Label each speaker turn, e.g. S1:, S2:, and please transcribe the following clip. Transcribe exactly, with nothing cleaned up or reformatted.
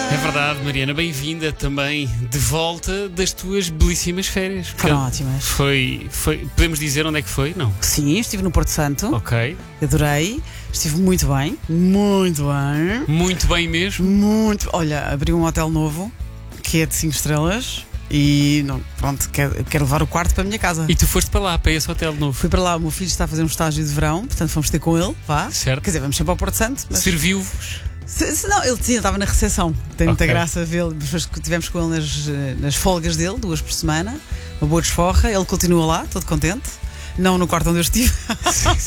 S1: É verdade, Mariana, bem-vinda também de volta das tuas belíssimas férias.
S2: Foram ótimas.
S1: Foi, foi. Podemos dizer onde é que foi? Não?
S2: Sim, estive no Porto Santo.
S1: Ok.
S2: Adorei. Estive muito bem. Muito bem.
S1: Muito bem mesmo.
S2: Muito. Olha, abri um hotel novo que é de cinco estrelas. E não, pronto, quero, quero levar o quarto para a minha casa.
S1: E tu foste para lá, para esse hotel novo?
S2: Fui para lá, o meu filho está a fazer um estágio de verão, portanto fomos ter com ele, vá.
S1: Certo.
S2: Quer dizer, vamos sempre ao Porto Santo. Mas...
S1: Serviu-vos?
S2: Se, se não, ele tinha, estava na recepção. Tem muita
S1: Ok.
S2: graça vê-lo. Depois tivemos com ele nas, nas folgas dele, duas por semana. Uma boa desforra. Ele continua lá, todo contente. Não no quarto onde eu estive.
S1: Sim,